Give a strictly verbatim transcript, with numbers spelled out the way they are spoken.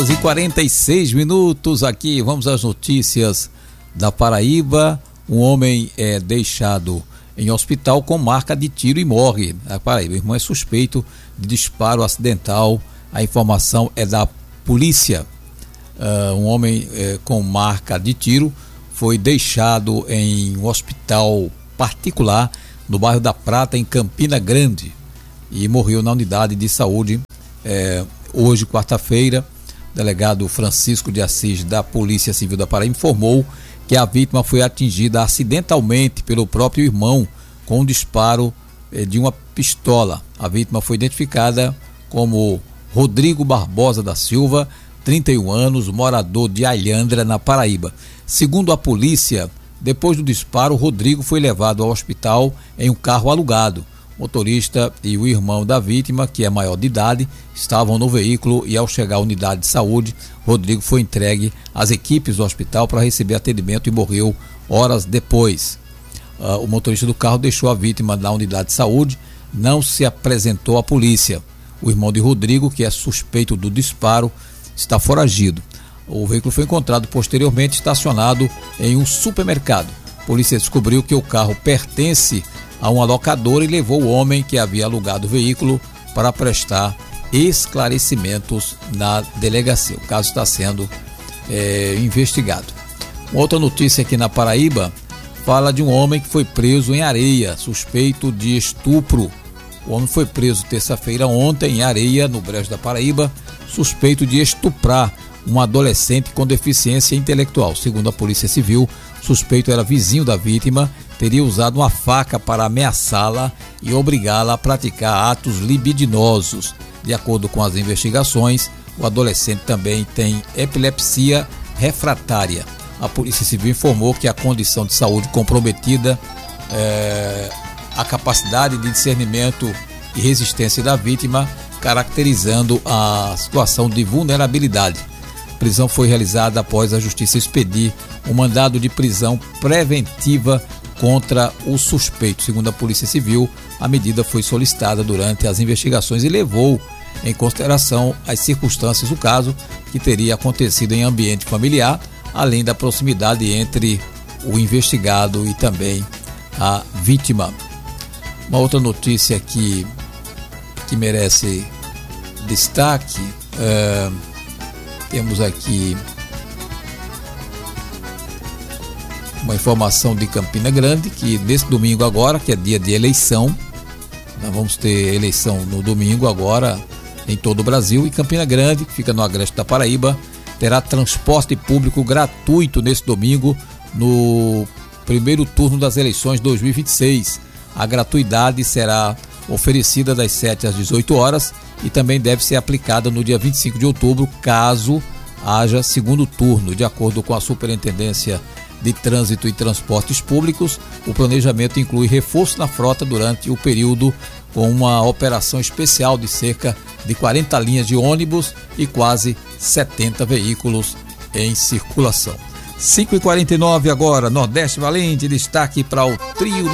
E quarenta e seis minutos aqui, vamos às notícias da Paraíba. Um homem é deixado em hospital com marca de tiro e morre na Paraíba. O irmão é suspeito de disparo acidental. A informação é da polícia. Uh, um homem uh, com marca de tiro foi deixado em um hospital particular no bairro da Prata, em Campina Grande, e morreu na unidade de saúde uh, hoje, quarta-feira. O delegado Francisco de Assis, da Polícia Civil da Paraíba, informou que a vítima foi atingida acidentalmente pelo próprio irmão com um disparo eh, de uma pistola. A vítima foi identificada como Rodrigo Barbosa da Silva, trinta e um anos, morador de Alhandra, na Paraíba. Segundo a polícia, depois do disparo, Rodrigo foi levado ao hospital em um carro alugado. O motorista e o irmão da vítima, que é maior de idade, estavam no veículo e, ao chegar à unidade de saúde, Rodrigo foi entregue às equipes do hospital para receber atendimento e morreu horas depois. Uh, o motorista do carro deixou a vítima na unidade de saúde, não se apresentou à polícia. O irmão de Rodrigo, que é suspeito do disparo, está foragido. O veículo foi encontrado posteriormente estacionado em um supermercado. A polícia descobriu que o carro pertence a uma locadora e levou o homem que havia alugado o veículo para prestar esclarecimentos na delegacia. O caso está sendo é, investigado. Uma outra notícia aqui na Paraíba fala de um homem que foi preso em Areia, suspeito de estupro. O homem foi preso terça-feira ontem em Areia, no Brejo da Paraíba, suspeito de estuprar um adolescente com deficiência intelectual. Segundo a Polícia Civil, o suspeito era vizinho da vítima, teria usado uma faca para ameaçá-la e obrigá-la a praticar atos libidinosos. De acordo com as investigações, o adolescente também tem epilepsia refratária. A Polícia Civil informou que a condição de saúde comprometida, é, a capacidade de discernimento e resistência da vítima, caracterizando a situação de vulnerabilidade. A prisão foi realizada após a Justiça expedir um mandado de prisão preventiva contra o suspeito. Segundo a Polícia Civil, a medida foi solicitada durante as investigações e levou em consideração as circunstâncias do caso, que teria acontecido em ambiente familiar, além da proximidade entre o investigado e também a vítima. Uma outra notícia que, que merece destaque, é, temos aqui uma informação de Campina Grande, que nesse domingo agora, que é dia de eleição, nós vamos ter eleição no domingo agora em todo o Brasil, e Campina Grande, que fica no agreste da Paraíba, terá transporte público gratuito nesse domingo, no primeiro turno das eleições dois mil e vinte e seis. A gratuidade será oferecida das sete às dezoito horas e também deve ser aplicada no dia vinte e cinco de outubro, caso haja segundo turno. De acordo com a Superintendência de Trânsito e Transportes Públicos, o planejamento inclui reforço na frota durante o período, com uma operação especial de cerca de quarenta linhas de ônibus e quase setenta veículos em circulação. cinco e quarenta e nove agora, Nordeste Valente, destaque para o trio